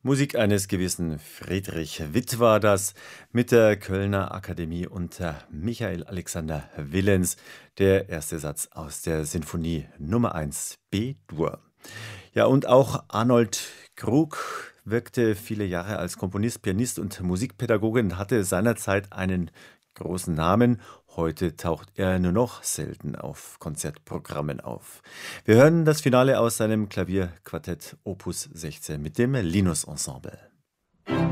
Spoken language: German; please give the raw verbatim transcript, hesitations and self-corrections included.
Musik eines gewissen Friedrich Witt war das mit der Kölner Akademie unter Michael Alexander Willens, der erste Satz aus der Sinfonie Nummer eins B-Dur. Ja, und auch Arnold Krug wirkte viele Jahre als Komponist, Pianist und Musikpädagoge und hatte seinerzeit einen großen Namen. Heute taucht er nur noch selten auf Konzertprogrammen auf. Wir hören das Finale aus seinem Klavierquartett Opus sechzehn mit dem Linus Ensemble.